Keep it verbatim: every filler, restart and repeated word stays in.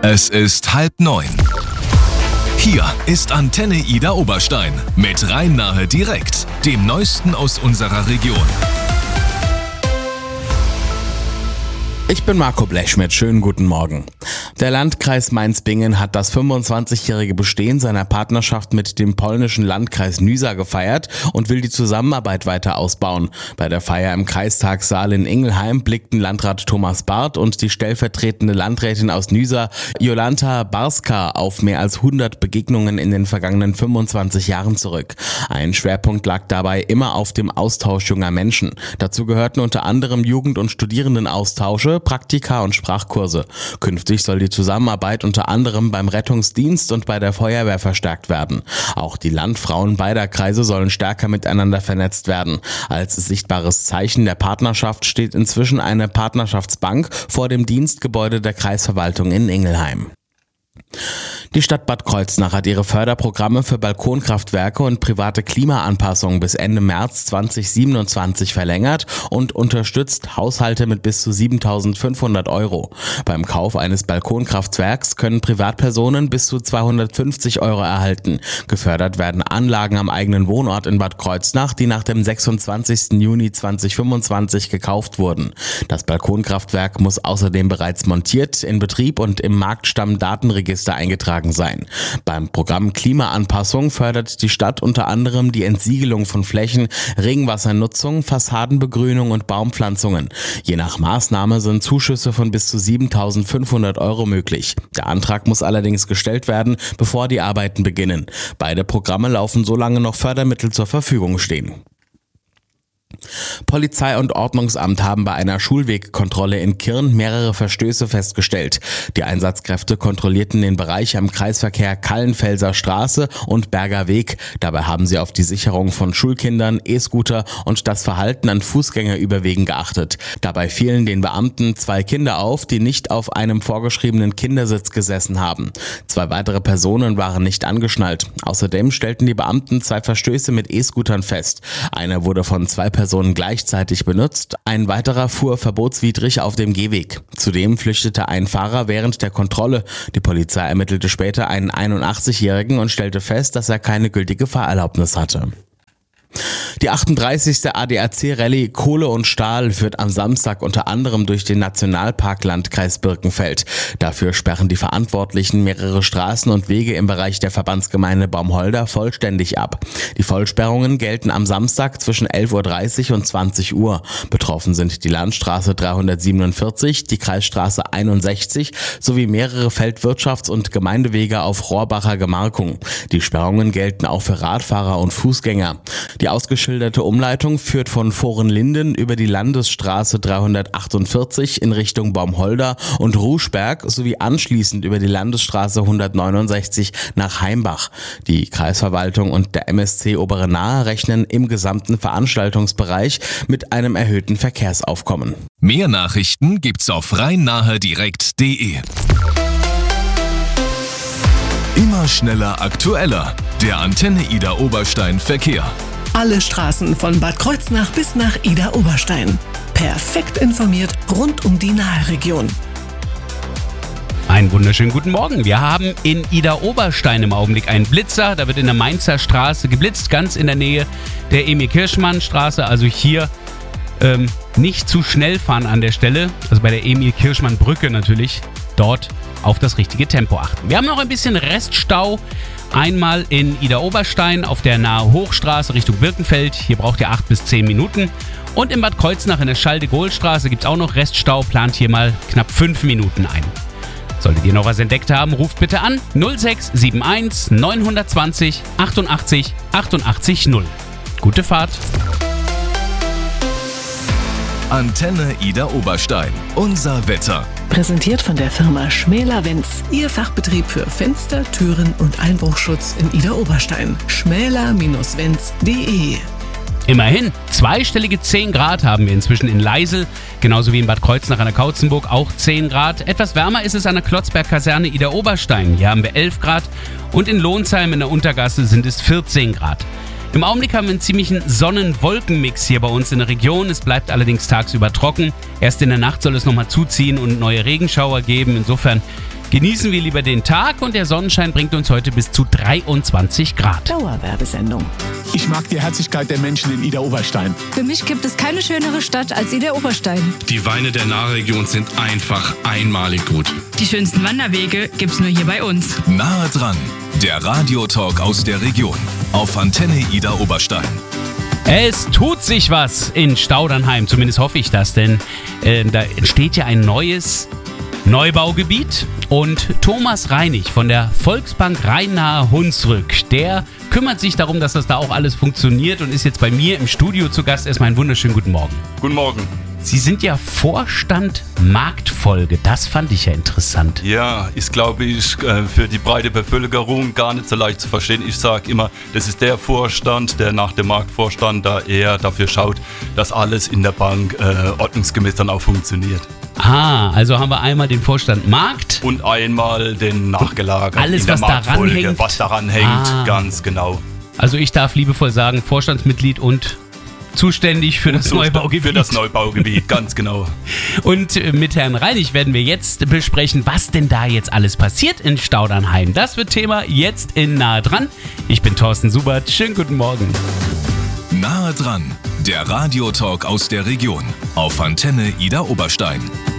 Es ist halb neun. Hier ist Antenne Ida Oberstein mit Rhein-Nahe direkt, dem Neuesten aus unserer Region. Ich bin Marco Blechschmidt, schönen guten Morgen. Der Landkreis Mainz-Bingen hat das fünfundzwanzigjährige Bestehen seiner Partnerschaft mit dem polnischen Landkreis Nysa gefeiert und will die Zusammenarbeit weiter ausbauen. Bei der Feier im Kreistagssaal in Ingelheim blickten Landrat Thomas Barth und die stellvertretende Landrätin aus Nysa, Jolanta Barska, auf mehr als hundert Begegnungen in den vergangenen fünfundzwanzig Jahren zurück. Ein Schwerpunkt lag dabei immer auf dem Austausch junger Menschen. Dazu gehörten unter anderem Jugend- und Studierendenaustausche, Praktika und Sprachkurse. Künftig soll die Zusammenarbeit unter anderem beim Rettungsdienst und bei der Feuerwehr verstärkt werden. Auch die Landfrauen beider Kreise sollen stärker miteinander vernetzt werden. Als sichtbares Zeichen der Partnerschaft steht inzwischen eine Partnerschaftsbank vor dem Dienstgebäude der Kreisverwaltung in Ingelheim. Die Stadt Bad Kreuznach hat ihre Förderprogramme für Balkonkraftwerke und private Klimaanpassungen bis Ende März zweitausendsiebenundzwanzig verlängert und unterstützt Haushalte mit bis zu siebentausendfünfhundert Euro. Beim Kauf eines Balkonkraftwerks können Privatpersonen bis zu zweihundertfünfzig Euro erhalten. Gefördert werden Anlagen am eigenen Wohnort in Bad Kreuznach, die nach dem sechsundzwanzigsten Juni zweitausendfünfundzwanzig gekauft wurden. Das Balkonkraftwerk muss außerdem bereits montiert, in Betrieb und im Marktstammdatenregister eingetragen sein. Beim Programm Klimaanpassung fördert die Stadt unter anderem die Entsiegelung von Flächen, Regenwassernutzung, Fassadenbegrünung und Baumpflanzungen. Je nach Maßnahme sind Zuschüsse von bis zu siebentausendfünfhundert Euro möglich. Der Antrag muss allerdings gestellt werden, bevor die Arbeiten beginnen. Beide Programme laufen, solange noch Fördermittel zur Verfügung stehen. Polizei und Ordnungsamt haben bei einer Schulwegkontrolle in Kirn mehrere Verstöße festgestellt. Die Einsatzkräfte kontrollierten den Bereich am Kreisverkehr Kallenfelser Straße und Berger Weg. Dabei haben sie auf die Sicherung von Schulkindern, E-Scooter und das Verhalten an Fußgängerüberwegen geachtet. Dabei fielen den Beamten zwei Kinder auf, die nicht auf einem vorgeschriebenen Kindersitz gesessen haben. Zwei weitere Personen waren nicht angeschnallt. Außerdem stellten die Beamten zwei Verstöße mit E-Scootern fest. Einer wurde von zwei Personen gleichzeitig benutzt, ein weiterer fuhr verbotswidrig auf dem Gehweg. Zudem flüchtete ein Fahrer während der Kontrolle. Die Polizei ermittelte später einen einundachtzigjährigen und stellte fest, dass er keine gültige Fahrerlaubnis hatte. Die achtunddreißigste A D A C-Rallye Kohle und Stahl führt am Samstag unter anderem durch den Nationalpark Landkreis Birkenfeld. Dafür sperren die Verantwortlichen mehrere Straßen und Wege im Bereich der Verbandsgemeinde Baumholder vollständig ab. Die Vollsperrungen gelten am Samstag zwischen elf Uhr dreißig und zwanzig Uhr. Betroffen sind die Landstraße dreihundertsiebenundvierzig, die Kreisstraße einundsechzig sowie mehrere Feldwirtschafts- und Gemeindewege auf Rohrbacher Gemarkung. Die Sperrungen gelten auch für Radfahrer und Fußgänger. Die ausgeschilderte Umleitung führt von Vorenlinden über die Landesstraße dreihundertachtundvierzig in Richtung Baumholder und Ruschberg sowie anschließend über die Landesstraße hundertneunundsechzig nach Heimbach. Die Kreisverwaltung und der M S C Obere Nahe rechnen im gesamten Veranstaltungsbereich mit einem erhöhten Verkehrsaufkommen. Mehr Nachrichten gibt's auf rhein-nahe direkt punkt de. Immer schneller, aktueller. Der Antenne Ida Oberstein Verkehr. Alle Straßen von Bad Kreuznach bis nach Ida Oberstein. Perfekt informiert rund um die Nahe-Region. Einen wunderschönen guten Morgen. Wir haben in Ida Oberstein im Augenblick einen Blitzer. Da wird in der Mainzer Straße geblitzt, ganz in der Nähe der Emil-Kirschmann-Straße. Also hier ähm, nicht zu schnell fahren an der Stelle. Also bei der Emil-Kirschmann-Brücke natürlich. Dort auf das richtige Tempo achten. Wir haben noch ein bisschen Reststau. Einmal in Ida Oberstein auf der Nahe Hochstraße Richtung Birkenfeld. Hier braucht ihr acht bis zehn Minuten. Und in Bad Kreuznach in der Schall-de-Gaulle-Straße gibt es auch noch Reststau. Plant hier mal knapp fünf Minuten ein. Solltet ihr noch was entdeckt haben, ruft bitte an null sechs sieben eins neun zwei null achtundachtzig achtundachtzig null. Gute Fahrt! Antenne Ida Oberstein. Unser Wetter. Präsentiert von der Firma Schmäler Wenz. Ihr Fachbetrieb für Fenster, Türen und Einbruchschutz in Ida Oberstein. schmäler Bindestrich wenz punkt de. Immerhin, zweistellige zehn Grad haben wir inzwischen in Leisel, genauso wie in Bad Kreuznach an der Kautzenburg auch zehn Grad. Etwas wärmer ist es an der Klotzberg-Kaserne Ida Oberstein. Hier haben wir elf Grad und in Lohnsheim in der Untergasse sind es vierzehn Grad. Im Augenblick haben wir einen ziemlichen Sonnen-Wolken-Mix hier bei uns in der Region. Es bleibt allerdings tagsüber trocken. Erst in der Nacht soll es nochmal zuziehen und neue Regenschauer geben. Insofern genießen wir lieber den Tag und der Sonnenschein bringt uns heute bis zu dreiundzwanzig Grad. Dauerwerbesendung. Ich mag die Herzlichkeit der Menschen in Idar-Oberstein. Für mich gibt es keine schönere Stadt als Idar-Oberstein. Die Weine der Nahregion sind einfach einmalig gut. Die schönsten Wanderwege gibt's nur hier bei uns. Nahe dran, der Radiotalk aus der Region auf Antenne Idar-Oberstein. Es tut sich was in Staudernheim, zumindest hoffe ich das, denn äh, da entsteht ja ein neues Neubaugebiet und Thomas Reinig von der Volksbank Rhein-Nahe Hunsrück, der kümmert sich darum, dass das da auch alles funktioniert und ist jetzt bei mir im Studio zu Gast. Erstmal einen wunderschönen guten Morgen. Guten Morgen. Sie sind ja Vorstand Marktfolge, das fand ich ja interessant. Ja, ist, glaube ich, für die breite Bevölkerung gar nicht so leicht zu verstehen. Ich sage immer, das ist der Vorstand, der nach dem Marktvorstand da eher dafür schaut, dass alles in der Bank äh, ordnungsgemäß dann auch funktioniert. Ah, also haben wir einmal den Vorstand Markt. Und einmal den Nachgelagerten. Alles, in der was daran Marktfolge, hängt. Was daran hängt, Ah. ganz genau. Also ich darf liebevoll sagen, Vorstandsmitglied und zuständig für das Zustand- Neubaugebiet. Für das Neubaugebiet, ganz genau. Und mit Herrn Reinig werden wir jetzt besprechen, was denn da jetzt alles passiert in Staudernheim. Das wird Thema jetzt in Nahe dran. Ich bin Thorsten Subert. Schönen guten Morgen. Nahe dran, der Radiotalk aus der Region auf Antenne Idar-Oberstein.